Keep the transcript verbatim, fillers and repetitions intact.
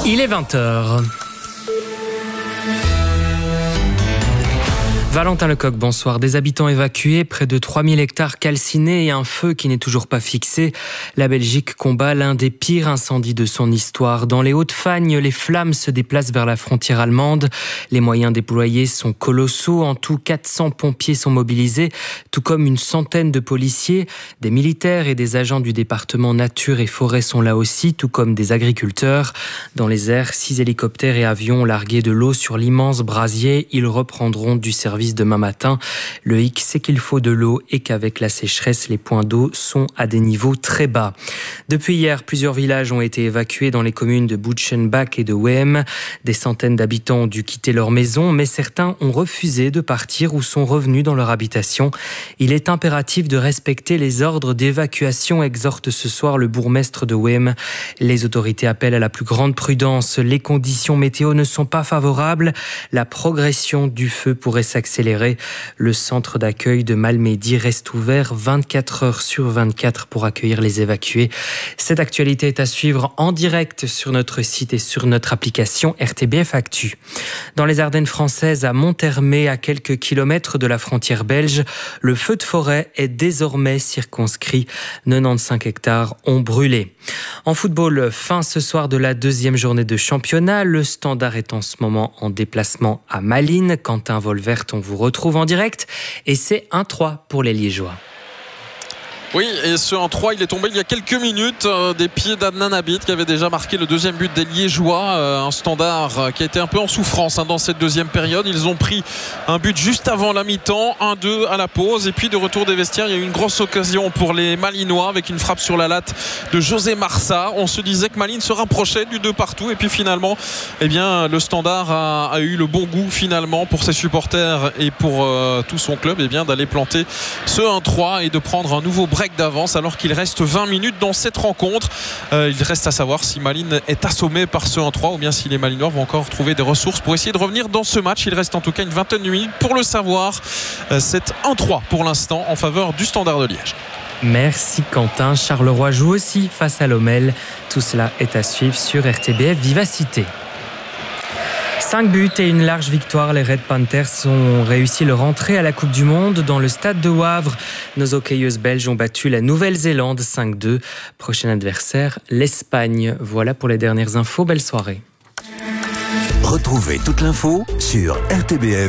Il est vingt heures. Valentin Lecoq, bonsoir. Des habitants évacués, près de trois mille hectares calcinés et un feu qui n'est toujours pas fixé. La Belgique combat l'un des pires incendies de son histoire. Dans les Hauts-de-Fagne, les flammes se déplacent vers la frontière allemande. Les moyens déployés sont colossaux. En tout, quatre cents pompiers sont mobilisés, tout comme une centaine de policiers. Des militaires et des agents du département nature et forêt sont là aussi, tout comme des agriculteurs. Dans les airs, six hélicoptères et avions ont largué de l'eau sur l'immense brasier. Ils reprendront du service demain matin. Le hic, c'est qu'il faut de l'eau et qu'avec la sécheresse, les points d'eau sont à des niveaux très bas. Depuis hier, plusieurs villages ont été évacués dans les communes de Butchenbach et de Wehem. Des centaines d'habitants ont dû quitter leur maison, mais certains ont refusé de partir ou sont revenus dans leur habitation. Il est impératif de respecter les ordres d'évacuation, exhorte ce soir le bourgmestre de Wehem. Les autorités appellent à la plus grande prudence. Les conditions météo ne sont pas favorables. La progression du feu pourrait s'accélérer. Le centre d'accueil de Malmedy reste ouvert vingt-quatre heures sur vingt-quatre pour accueillir les évacués. Cette actualité est à suivre en direct sur notre site et sur notre application R T B F Actu. Dans les Ardennes françaises, à Monthermé, à quelques kilomètres de la frontière belge, le feu de forêt est désormais circonscrit. quatre-vingt-quinze hectares ont brûlé. En football, fin ce soir de la deuxième journée de championnat. Le Standard est en ce moment en déplacement à Malines. Quentin Volvert, on vous retrouve en direct et c'est un trois pour les Liégeois. Oui, et ce un trois, il est tombé il y a quelques minutes euh, des pieds d'Adnan Abid qui avait déjà marqué le deuxième but des Liégeois. Euh, un Standard euh, qui a été un peu en souffrance hein, dans cette deuxième période. Ils ont pris un but juste avant la mi-temps, un deux à la pause. Et puis de retour des vestiaires, il y a eu une grosse occasion pour les Malinois avec une frappe sur la latte de José Marsa. On se disait que Malines se rapprochait du deux partout. Et puis finalement, eh bien, le Standard a, a eu le bon goût finalement pour ses supporters et pour euh, tout son club eh bien, d'aller planter ce un trois et de prendre un nouveau break d'avance alors qu'il reste vingt minutes dans cette rencontre. Euh, il reste à savoir si Malines est assommé par ce un trois ou bien si les Malinois vont encore trouver des ressources pour essayer de revenir dans ce match. Il reste en tout cas une vingtaine de minutes pour le savoir. Euh, c'est un trois pour l'instant en faveur du Standard de Liège. Merci Quentin. Charleroi joue aussi face à Lommel. Tout cela est à suivre sur R T B F Vivacité. Cinq buts et une large victoire, les Red Panthers ont réussi leur entrée à la Coupe du Monde dans le stade de Wavre. Nos hockeyeuses belges ont battu la Nouvelle-Zélande cinq deux. Prochain adversaire, l'Espagne. Voilà pour les dernières infos. Belle soirée. Retrouvez toute l'info sur R T B F.